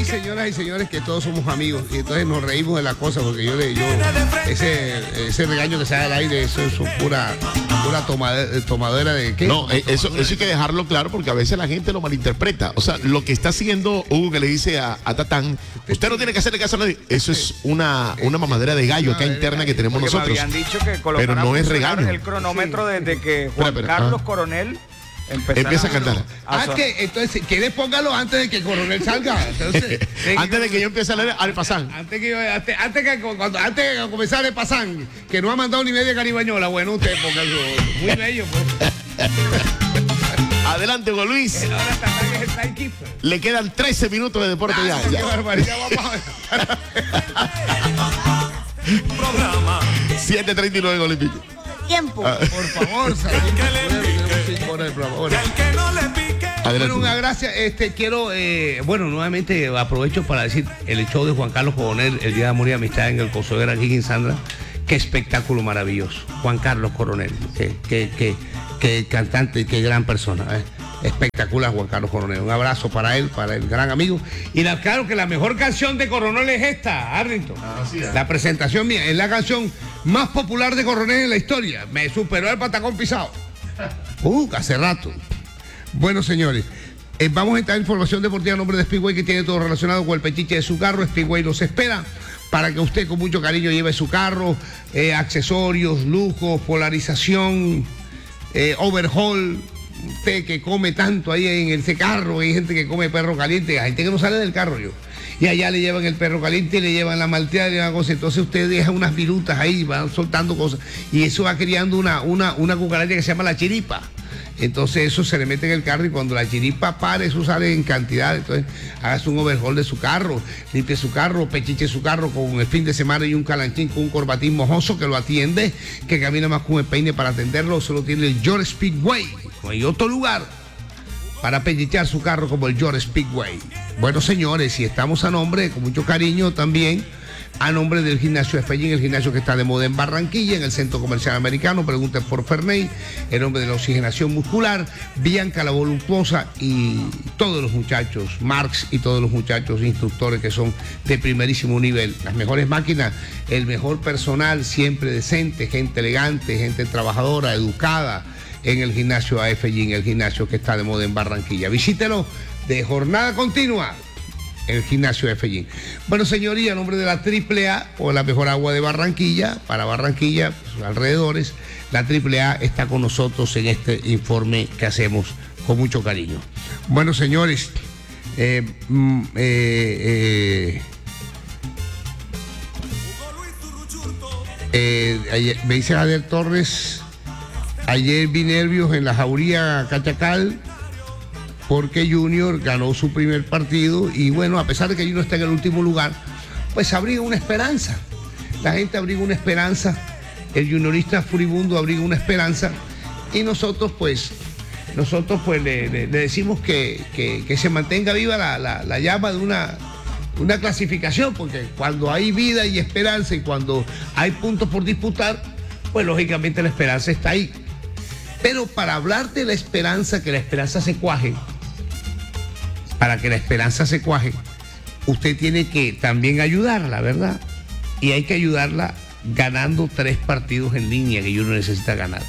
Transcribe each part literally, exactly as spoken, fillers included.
señoras y señores, que todos somos amigos y entonces nos reímos de la cosa porque yo le yo ese ese regaño que sale al aire, eso es pura pura tomadera, tomadera de qué. No, eso, eso hay que dejarlo claro porque a veces la gente lo malinterpreta. O sea, lo que está haciendo Hugo, que le dice a, a Tatán, usted no tiene que hacerle caso a nadie. Eso es una, una mamadera de gallo acá interna que tenemos porque nosotros. Me habían dicho que pero no es regaño. El cronómetro sí. Desde que Juan espera, espera, Carlos ah. Coronel empieza a cantar. Ah, es que entonces, si quieres póngalo antes de que Coronel salga. Entonces, antes de que yo empiece a leer al pasán. Antes que, antes, antes que cuando, antes de comenzar el pasán, que no ha mandado ni media caribañola, bueno, usted póngalo. Muy bello, pues. Adelante, Hugo Luis. Le quedan trece minutos de deporte ah, ya. Qué ya. barbaridad, vamos a ver. siete treinta y nueve en Olímpico. Tiempo. Ah. Por favor, bueno, una gracia. Este, quiero, eh, bueno, nuevamente aprovecho para decir el show de Juan Carlos Coronel, el Día de Amor y Amistad en el Cosoguera aquí en Sandra. Qué espectáculo maravilloso. Juan Carlos Coronel, qué, qué, qué, qué cantante, qué gran persona. ¿eh? Espectacular Juan Carlos Coronel. Un abrazo para él, para el gran amigo. Y la, claro que la mejor canción de Coronel es esta, Arlington. Ah, sí, la presentación mía es la canción más popular de Coronel en la historia. Me superó el patacón pisado. Uh, hace rato. Bueno, señores, eh, vamos a entrar en información deportiva a nombre de Speedway, que tiene todo relacionado con el pechiche de su carro. Speedway los espera para que usted con mucho cariño lleve su carro, eh, accesorios, lujos, polarización, eh, overhaul. Usted que come tanto ahí en ese carro, hay gente que come perro caliente, hay gente que no sale del carro yo. Y allá le llevan el perro caliente, y le llevan la malteada, le llevan cosas. Entonces usted deja unas virutas ahí, van soltando cosas. Y eso va criando una, una, una cucaracha que se llama la chiripa. Entonces eso se le mete en el carro y cuando la chiripa pare, eso sale en cantidad. Entonces hágase un overhaul de su carro, limpie su carro, pechiche su carro con el fin de semana y un calanchín con un corbatín mojoso que lo atiende, que camina más con el peine para atenderlo. Solo tiene el George Speedway. No hay otro lugar para pellichear su carro como el George Speedway. Bueno, señores, y estamos a nombre, con mucho cariño también, a nombre del gimnasio Efellín, el gimnasio que está de moda en Barranquilla, en el Centro Comercial Americano. Pregunten por Ferney, el hombre de la oxigenación muscular, Bianca la voluptuosa y todos los muchachos, Marx y todos los muchachos instructores que son de primerísimo nivel. Las mejores máquinas, el mejor personal, siempre decente, gente elegante, gente trabajadora, educada, en el gimnasio A F G, el gimnasio que está de moda en Barranquilla. Visítelo de jornada continua, el gimnasio A F G. Bueno, señoría, a nombre de la triple A, o la mejor agua de Barranquilla, para Barranquilla, sus alrededores, la triple A está con nosotros en este informe que hacemos con mucho cariño. Bueno, señores, eh, eh, eh, eh, ayer, me dice Javier Torres. Ayer vi nervios en la Jauría Cachacal porque Junior ganó su primer partido y bueno, a pesar de que Junior está en el último lugar, pues abriga una esperanza. La gente abriga una esperanza, el juniorista furibundo abriga una esperanza y nosotros pues, nosotros pues le, le, le decimos que, que, que se mantenga viva la, la, la llama de una, una clasificación, porque cuando hay vida y esperanza y cuando hay puntos por disputar, pues lógicamente la esperanza está ahí. Pero para hablar de la esperanza, que la esperanza se cuaje, para que la esperanza se cuaje, usted tiene que también ayudarla, ¿verdad? Y hay que ayudarla ganando tres partidos en línea que uno necesita ganar.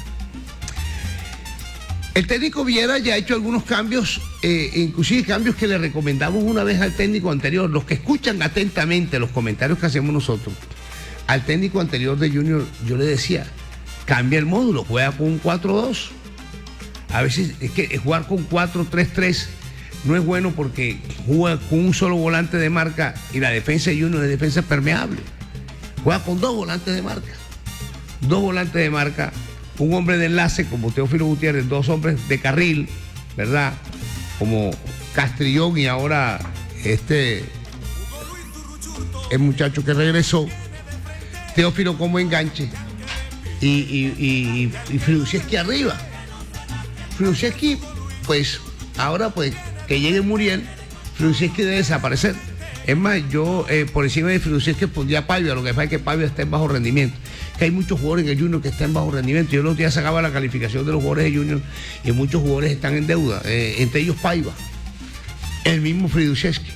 El técnico Viera ya ha hecho algunos cambios, eh, inclusive cambios que le recomendamos una vez al técnico anterior. Los que escuchan atentamente los comentarios que hacemos nosotros, al técnico anterior de Junior, yo le decía, cambia el módulo, juega con un cuatro dos. A veces es que jugar con cuatro tres tres no es bueno porque juega con un solo volante de marca y la defensa de Junior es defensa permeable. Juega con dos volantes de marca. Dos volantes de marca, un hombre de enlace como Teófilo Gutiérrez, dos hombres de carril, ¿verdad? Como Castrillón y ahora este el muchacho que regresó, Teófilo como enganche. Y, y, y, y Friduszewski arriba. Friduszewski, pues, ahora pues, que llegue Muriel, Friduszewski debe desaparecer. Es más, yo eh, por encima de Friduszewski pondría a Pavia, lo que pasa es que Pavia está en bajo rendimiento. Que hay muchos jugadores en el Junior que están en bajo rendimiento. Yo el otro día sacaba la calificación de los jugadores de Junior y muchos jugadores están en deuda, eh, entre ellos Paiva, el mismo Friduszewski.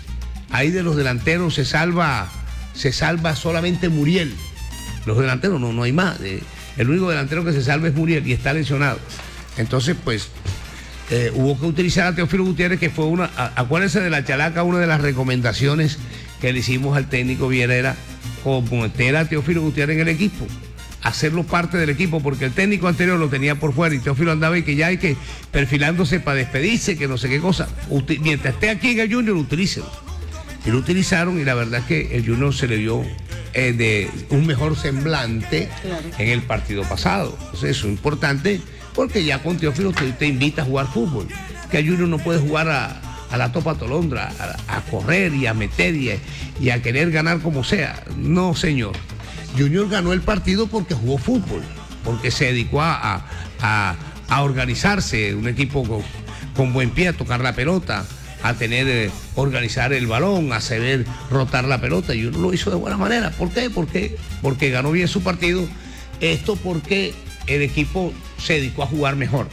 ahí de los delanteros se salva, se salva solamente Muriel. Los delanteros no, no hay más. Eh, el único delantero que se salva es Muriel y está lesionado. Entonces, pues, eh, hubo que utilizar a Teófilo Gutiérrez, que fue una, a, acuérdense de la chalaca, una de las recomendaciones que le hicimos al técnico Viera era como meter a Teófilo Gutiérrez en el equipo, hacerlo parte del equipo, porque el técnico anterior lo tenía por fuera y Teófilo andaba y que ya hay que perfilándose para despedirse, que no sé qué cosa. Uti- mientras esté aquí en el Junior, utilícelo. Y lo utilizaron y la verdad es que el Junior se le vio eh, de un mejor semblante claro. en el partido pasado. Entonces eso es importante porque ya con Teófilo te, te invita a jugar fútbol, que el Junior no puede jugar a, a la topa tolondra, a, a correr y a meter y a, y a querer ganar como sea. No, señor. Junior ganó el partido porque jugó fútbol, porque se dedicó a, a, a organizarse, un equipo con, con buen pie, a tocar la pelota, a tener, eh, organizar el balón, a saber rotar la pelota, y uno lo hizo de buena manera. ¿Por qué? Porque, porque ganó bien su partido. Esto porque el equipo se dedicó a jugar mejor.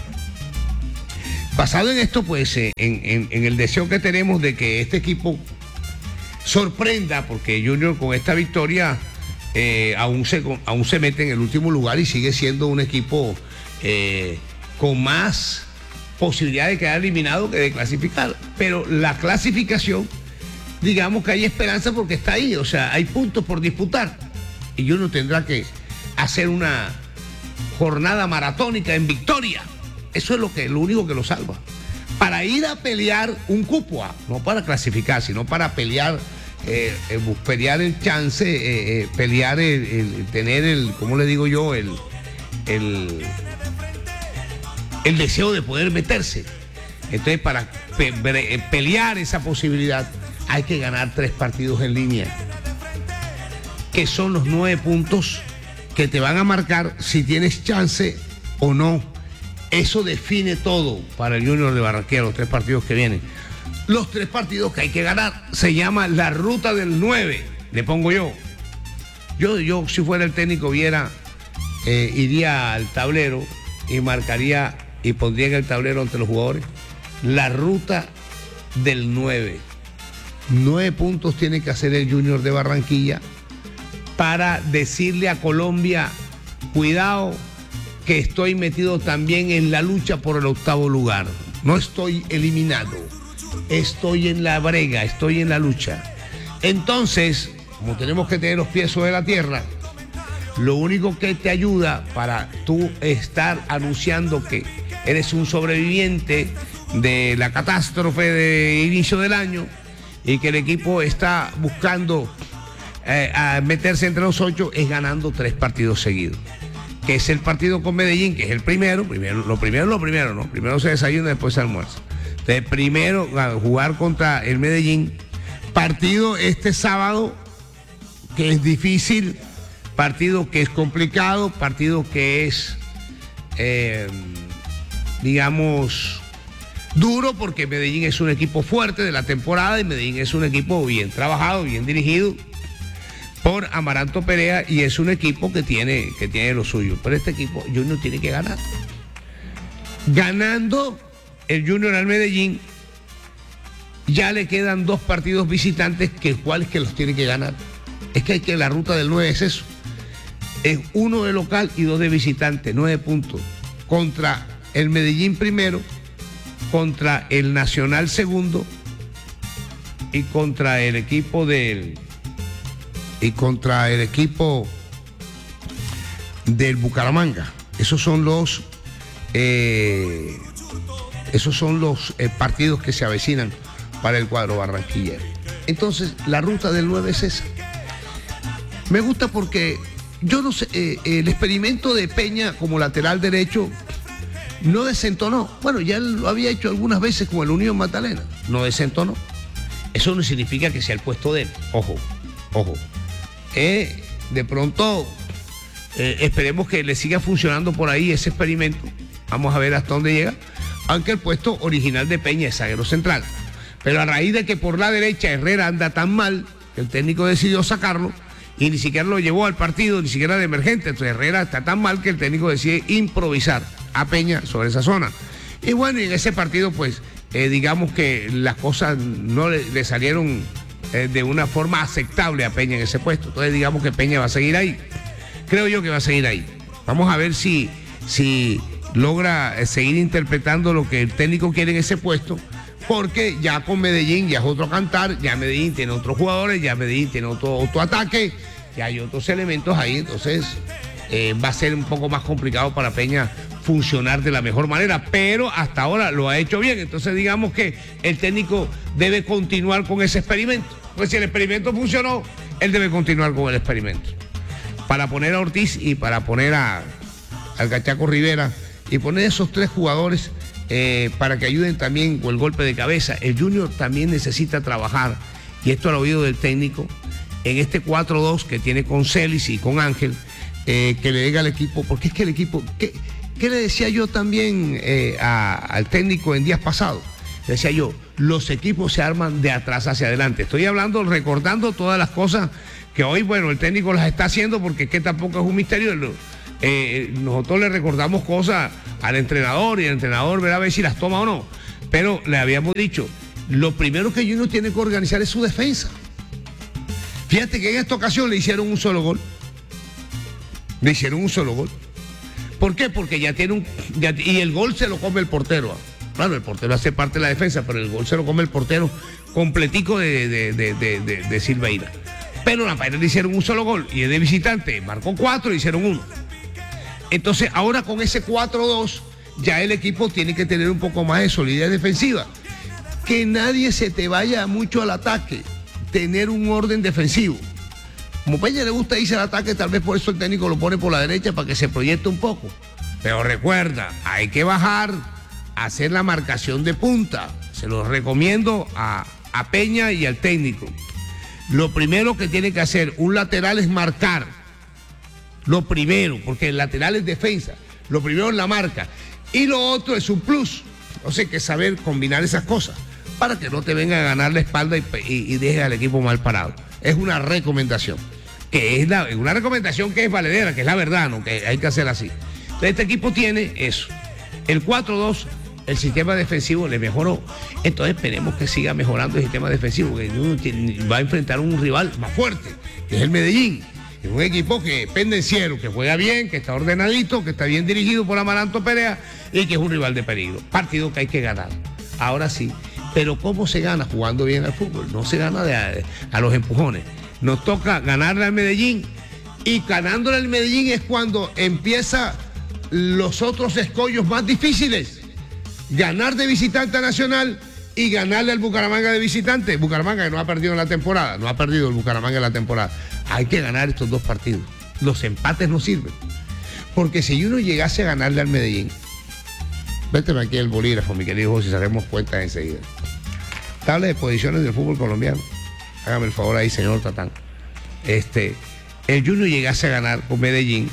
Basado en esto, pues, eh, en, en, en el deseo que tenemos de que este equipo sorprenda, porque Junior con esta victoria eh, aún, se, aún se mete en el último lugar y sigue siendo un equipo eh, con más posibilidad de quedar eliminado que de clasificar. Pero la clasificación, digamos que hay esperanza porque está ahí, o sea, hay puntos por disputar. Y Junior tendrá que hacer una jornada maratónica en victoria. Eso es lo, que, lo único que lo salva. Para ir a pelear un cupo, no para clasificar, sino para pelear, eh, eh, pelear el chance, eh, eh, pelear el, el, tener el, ¿cómo le digo yo? El, el, el deseo de poder meterse. Entonces, para pe pelear esa posibilidad, hay que ganar tres partidos en línea, que son los nueve puntos que te van a marcar si tienes chance o no. Eso define todo para el Junior de Barranquilla, los tres partidos que vienen. Los tres partidos que hay que ganar se llama la ruta del nueve, le pongo yo. Yo, yo si fuera el técnico Viera, eh, iría al tablero y marcaría y pondría en el tablero ante los jugadores la ruta del nueve. Nueve puntos tiene que hacer el Junior de Barranquilla para decirle a Colombia, cuidado, que estoy metido también en la lucha por el octavo lugar. No estoy eliminado, estoy en la brega, estoy en la lucha. Entonces, como tenemos que tener los pies sobre la tierra, lo único que te ayuda para tú estar anunciando que eres un sobreviviente de la catástrofe de inicio del año y que el equipo está buscando eh, a meterse entre los ocho, es ganando tres partidos seguidos, que es el partido con Medellín, que es el primero, primero lo primero lo primero, ¿no? Primero se desayuna, después se almuerza. Entonces, primero jugar contra el Medellín, partido este sábado, que es difícil, partido que es complicado, partido que es, eh, digamos, duro, porque Medellín es un equipo fuerte de la temporada y Medellín es un equipo bien trabajado, bien dirigido por Amaranto Perea, y es un equipo que tiene, que tiene lo suyo. Pero este equipo, Junior tiene que ganar. Ganando el Junior al Medellín, ya le quedan dos partidos visitantes, que cuáles que los tiene que ganar. Es que hay que la ruta del nueve es eso. Es uno de local y dos de visitante, nueve puntos. Contra el Medellín primero, contra el Nacional segundo y contra el equipo del... y contra el equipo del Bucaramanga. Esos son los eh, esos son los eh, partidos que se avecinan para el cuadro barranquillero. Entonces, la ruta del nueve es esa. Me gusta porque yo no sé, eh, el experimento de Peña como lateral derecho no desentonó. Bueno, ya lo había hecho algunas veces con el Unión Magdalena. No desentonó. Eso no significa que sea el puesto de él. Ojo, ojo. Eh, de pronto eh, esperemos que le siga funcionando por ahí ese experimento. Vamos a ver hasta dónde llega, aunque el puesto original de Peña es zaguero central, pero a raíz de que por la derecha Herrera anda tan mal, que el técnico decidió sacarlo y ni siquiera lo llevó al partido, ni siquiera de emergente. Entonces Herrera está tan mal que el técnico decide improvisar a Peña sobre esa zona. Y bueno, en ese partido pues eh, digamos que las cosas no le, le salieron eh, de una forma aceptable a Peña en ese puesto. Entonces digamos que Peña va a seguir ahí. Creo yo que va a seguir ahí. Vamos a ver si, si logra eh, seguir interpretando lo que el técnico quiere en ese puesto, porque ya con Medellín ya es otro cantar, ya Medellín tiene otros jugadores, ya Medellín tiene otro, otro ataque, ya hay otros elementos ahí, entonces eh, va a ser un poco más complicado para Peña funcionar de la mejor manera, pero hasta ahora lo ha hecho bien. Entonces digamos que el técnico debe continuar con ese experimento, pues si el experimento funcionó, él debe continuar con el experimento para poner a Ortiz y para poner a al Cachaco Rivera y poner esos tres jugadores eh, para que ayuden también con el golpe de cabeza. El Junior también necesita trabajar, y esto al oído del técnico, en este cuatro dos que tiene con Celis y con Ángel, eh, que le diga al equipo, porque es que el equipo, ¿qué, qué le decía yo también eh, a, al técnico en días pasados? Le decía yo, los equipos se arman de atrás hacia adelante. Estoy hablando, recordando todas las cosas que hoy, bueno, el técnico las está haciendo, porque es que tampoco es un misterio. Eh, nosotros le recordamos cosas al entrenador, y el entrenador verá a ver si las toma o no. Pero le habíamos dicho, lo primero que Junior tiene que organizar es su defensa. Fíjate que en esta ocasión le hicieron un solo gol. Le hicieron un solo gol. ¿Por qué? Porque ya tiene un... Ya, y el gol se lo come el portero. Claro, el portero hace parte de la defensa, pero el gol se lo come el portero completico de, de, de, de, de, de Silveira. Pero la Paira le hicieron un solo gol, y es de visitante, marcó cuatro y hicieron uno. Entonces ahora con ese cuatro dos ya el equipo tiene que tener un poco más de solidez defensiva. Que nadie se te vaya mucho al ataque, tener un orden defensivo. Como Peña le gusta irse al ataque, tal vez por eso el técnico lo pone por la derecha para que se proyecte un poco. Pero recuerda, hay que bajar, hacer la marcación de punta. Se lo recomiendo a, a Peña y al técnico. Lo primero que tiene que hacer un lateral es marcar. Lo primero, porque el lateral es defensa. Lo primero es la marca. Y lo otro es un plus. O sea, hay que saber combinar esas cosas para que no te vengan a ganar la espalda y, y, y dejes al equipo mal parado. Es una recomendación. Que es la, una recomendación que es valedera, que es la verdad, ¿no? Que hay que hacer así. Entonces, este equipo tiene eso. El cuatro dos, el sistema defensivo le mejoró. Entonces esperemos que siga mejorando el sistema defensivo, que va a enfrentar un rival más fuerte, que es el Medellín. Es un equipo que pendenciero, que juega bien, que está ordenadito, que está bien dirigido por Amaranto Perea y que es un rival de peligro. Partido que hay que ganar. Ahora sí. Pero ¿cómo se gana? Jugando bien al fútbol. No se gana de a, a los empujones. Nos toca ganarle al Medellín, y ganándole al Medellín es cuando empieza los otros escollos más difíciles. Ganar de visitante a Nacional y ganarle al Bucaramanga de visitante. Bucaramanga que no ha perdido en la temporada, no ha perdido el Bucaramanga en la temporada. Hay que ganar estos dos partidos. Los empates no sirven. Porque si uno llegase a ganarle al Medellín, véteme aquí el bolígrafo, mi querido José, si haremos cuentas enseguida. Tabla de posiciones del fútbol colombiano. Hágame el favor ahí, señor Tatán. Este, el Junior llegase a ganar con Medellín,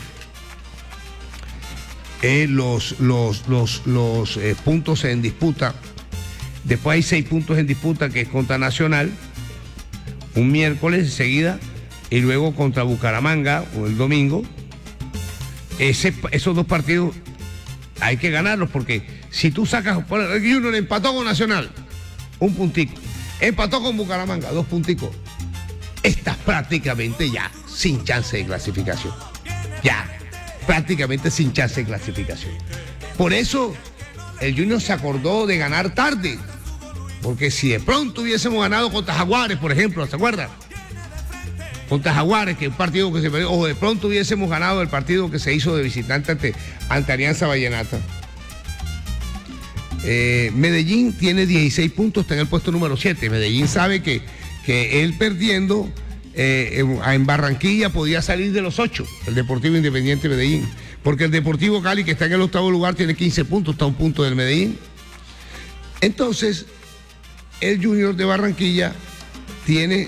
eh, los, los, los, los eh, puntos en disputa. Después hay seis puntos en disputa, que es contra Nacional, un miércoles enseguida, y luego contra Bucaramanga, o el domingo. Ese, esos dos partidos hay que ganarlos, porque si tú sacas, el Junior empató con Nacional, un puntico, empató con Bucaramanga, dos punticos, estás prácticamente ya sin chance de clasificación. Ya, prácticamente sin chance de clasificación. Por eso el Junior se acordó de ganar tarde, porque si de pronto hubiésemos ganado contra Jaguares, por ejemplo, ¿se acuerdan? Contra Jaguares, que es un partido que se perdió, o de pronto hubiésemos ganado el partido que se hizo de visitante ante, ante Alianza Vallenata. Eh, Medellín tiene dieciséis puntos, está en el puesto número siete. Medellín sabe que, que él perdiendo eh, en, en Barranquilla podía salir de los ocho, el Deportivo Independiente Medellín, porque el Deportivo Cali, que está en el octavo lugar, tiene quince puntos, está a un punto del Medellín. Entonces, el Junior de Barranquilla tiene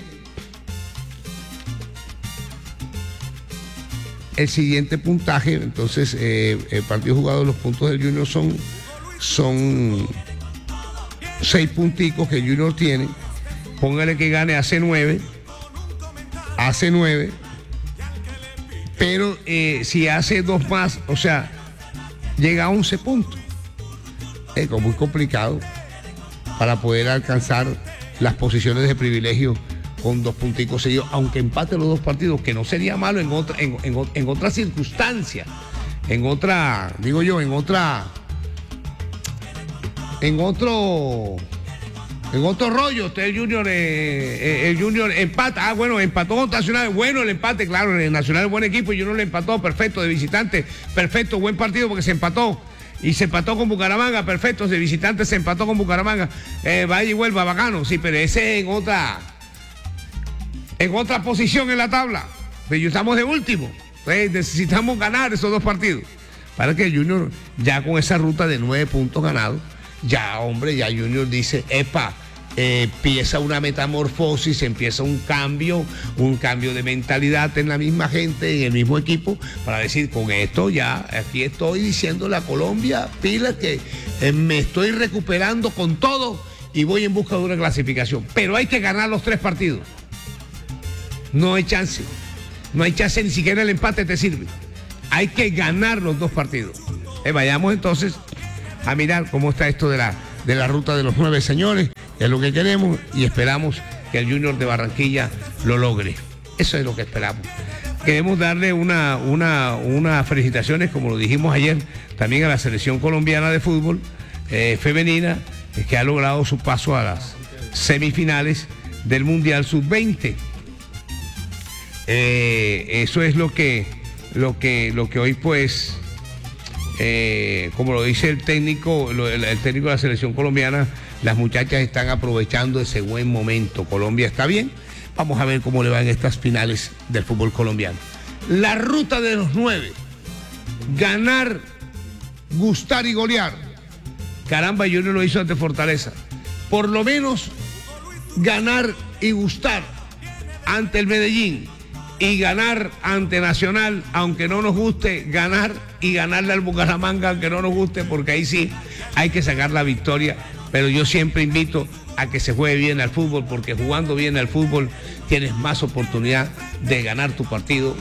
el siguiente puntaje. Entonces, eh, el partido jugado, los puntos del Junior son son seis punticos que el Junior tiene. Póngale que gane, hace nueve, hace nueve, pero eh, si hace dos más, o sea, llega a once puntos. Es muy complicado para poder alcanzar las posiciones de privilegio con dos punticos seguidos, aunque empate los dos partidos, que no sería malo en otra, en, en, en otra circunstancia, en otra, digo yo, en otra, en otro, en otro rollo. Usted el Junior, eh, el Junior empata, ah bueno, empató contra Nacional, bueno el empate, claro, el Nacional es buen equipo y Junior le empató, perfecto, de visitante, perfecto, buen partido porque se empató. Y se empató con Bucaramanga, perfecto, de visitante se empató con Bucaramanga, eh, vaya y vuelva, bacano, sí, pero ese en otra, en otra posición en la tabla, pero estamos de último, eh, necesitamos ganar esos dos partidos, para que el Junior, ya con esa ruta de nueve puntos ganados, ya hombre, ya Junior dice, epa, Eh, empieza una metamorfosis, empieza un cambio, un cambio de mentalidad en la misma gente, en el mismo equipo, para decir, con esto ya, aquí estoy diciéndole a Colombia, pila que eh, me estoy recuperando con todo y voy en busca de una clasificación. Pero hay que ganar los tres partidos. No hay chance. No hay chance, ni siquiera el empate te sirve. Hay que ganar los dos partidos. Eh, vayamos entonces a mirar cómo está esto de la, de la ruta de los nueve, señores. Es lo que queremos y esperamos que el Junior de Barranquilla lo logre. Eso es lo que esperamos. Queremos darle una, una, unas felicitaciones, como lo dijimos ayer, también a la selección colombiana de fútbol eh, femenina, eh, que ha logrado su paso a las semifinales del Mundial sub veinte. Eh, eso es lo que, lo que, lo que hoy pues, eh, como lo dice el técnico, lo, el, el técnico de la selección colombiana, las muchachas están aprovechando ese buen momento. Colombia está bien. Vamos a ver cómo le va en estas finales del fútbol colombiano. La ruta de los nueve. Ganar, gustar y golear. Caramba, Junior lo hizo ante Fortaleza. Por lo menos ganar y gustar ante el Medellín. Y ganar ante Nacional, aunque no nos guste, ganar y ganarle al Bucaramanga, aunque no nos guste, porque ahí sí hay que sacar la victoria. Pero yo siempre invito a que se juegue bien al fútbol, porque jugando bien al fútbol tienes más oportunidad de ganar tu partido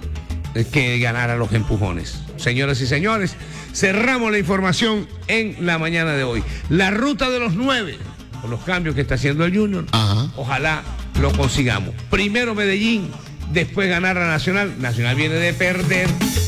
que ganar a los empujones. Señoras y señores, cerramos la información en la mañana de hoy. La ruta de los nueve, con los cambios que está haciendo el Junior, Ajá. ojalá lo consigamos. Primero Medellín, después ganar a Nacional. Nacional viene de perder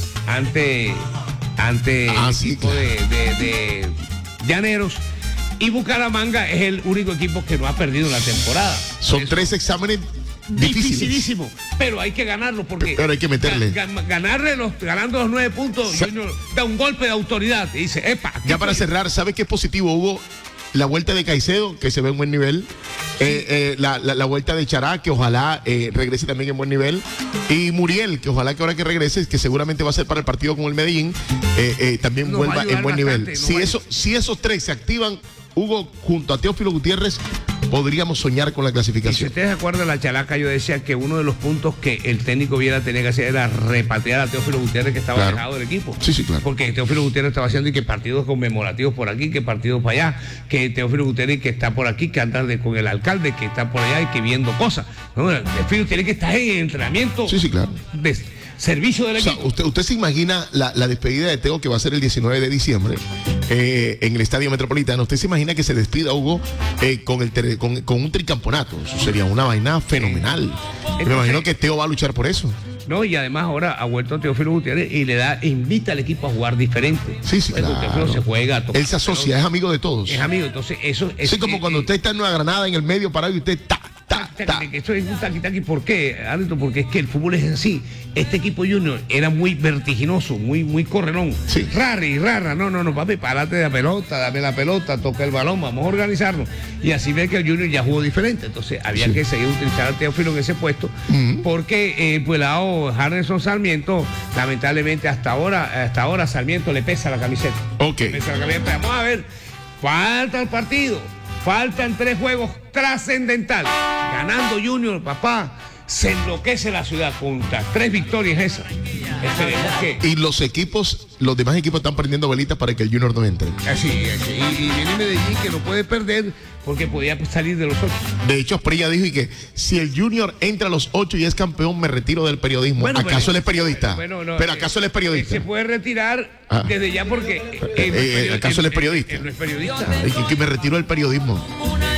ante, ante ah, el sí, equipo claro. de, de, de Llaneros. Y Bucaramanga es el único equipo que no ha perdido la temporada. Son eso, tres exámenes dificilísimos, pero hay que ganarlo porque pero hay que meterle. Gan, ganarle los, ganando los nueve puntos, Sa Junior, da un golpe de autoridad y dice, epa. Ya para cerrar, ¿sabes qué positivo hubo? La vuelta de Caicedo, que se ve en buen nivel. Sí. Eh, eh, la, la, la vuelta de Chará, que ojalá eh, regrese también en buen nivel. Y Muriel, que ojalá que ahora que regrese, que seguramente va a ser para el partido con el Medellín, eh, eh, también nos vuelva en buen bastante, nivel. Si, eso, si esos tres se activan, Hugo, junto a Teófilo Gutiérrez, podríamos soñar con la clasificación. Y si ustedes se acuerdan de la chalaca, yo decía que uno de los puntos que el técnico Viera tenía que hacer era repatriar a Teófilo Gutiérrez, que estaba claro. alejado del equipo. Sí, sí, claro. Porque Teófilo Gutiérrez estaba haciendo y que partidos conmemorativos por aquí, que partidos para allá, que Teófilo Gutiérrez que está por aquí, que anda de, con el alcalde, que está por allá y que viendo cosas. No, Teófilo tiene que estar en entrenamiento. Sí, sí, claro. De, servicio del o sea, equipo. Usted, usted se imagina la, la despedida de Teo, que va a ser el diecinueve de diciembre eh, en el Estadio Metropolitano. Usted se imagina que se despida, Hugo, eh, con, el con, con un tricampeonato. Eso sería una vaina fenomenal. Entonces, me imagino que Teo va a luchar por eso. No, y además ahora ha vuelto Teófilo Gutiérrez y le da, invita al equipo a jugar diferente. Sí, sí, claro. Teófilo se juega. Él se asocia, es amigo de todos. Es amigo, entonces eso es. Sí, como eh, cuando eh, usted está en Nueva Granada, en el medio parado, y usted ta, ta, ta. Esto es un taqui taqui. ¿Por qué, Arlito? Porque es que el fútbol es así. Este equipo Junior era muy vertiginoso, muy, muy correlón. Sí. Rari, rara. No, no, no, papi, párate de la pelota, dame la pelota, toca el balón, vamos a organizarnos. Y así ve que el Junior ya jugó diferente. Entonces había sí. que seguir utilizando a Teófilo en ese puesto, uh-huh. porque el pelado Harrison Sarmiento, lamentablemente hasta ahora, hasta ahora Sarmiento le pesa la camiseta. Ok. Le pesa la camiseta. Vamos a ver, falta el partido. Faltan tres juegos trascendentales. Ganando Junior, papá, se enloquece la ciudad contra tres victorias esas. Esperemos que... Y los equipos, los demás equipos están prendiendo velitas para que el Junior no entre. Así, así. Y, y viene Medellín, que no puede perder porque podía salir de los ocho. De hecho, Asprilla dijo y que si el Junior entra a los ocho y es campeón, me retiro del periodismo. Bueno, ¿acaso pero, él es periodista? Bueno, no, pero ¿acaso él es periodista? Se puede retirar ah. desde ya porque... Eh, eh, ¿Acaso él es periodista? Él no es periodista. Es que me retiro del periodismo.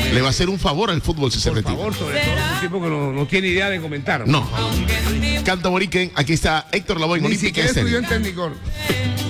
Le va a hacer un favor al fútbol si se Por retira. favor, sobre todo un tipo que no, no tiene idea de comentar. No. Canta Boriquen, aquí está Héctor Lavoe en Ni Olímpica siquiera Estéreo. estudió en Technicolor.